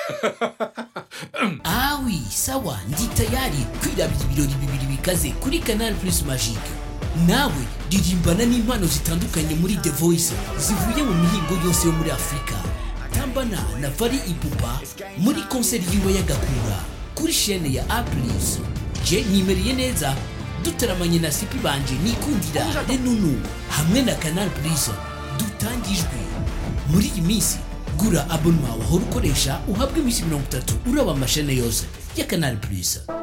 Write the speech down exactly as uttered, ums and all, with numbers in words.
Ah oui, sawa, ndi tayari kwirabira ibirori bibiri bikaze kuri Canal Plus Magique. Nawe dirimbana n'impano zitandukanye muri The Voice zivuye mu mihingo yose yo muri Afrika. Tambana na Fally Ipupa muri concert yiwe y'agakura kuri chaîne ya A plus. Je nimeriye neza dutaramanye na Sipi banje nikundira Renunu hamwe na Canal Plus dutangijwe. Muri iyi minsi gura abonnement wahora ukoresha uhabwa imisi mirongo itatu uraba amashene yose ya Canal Plus.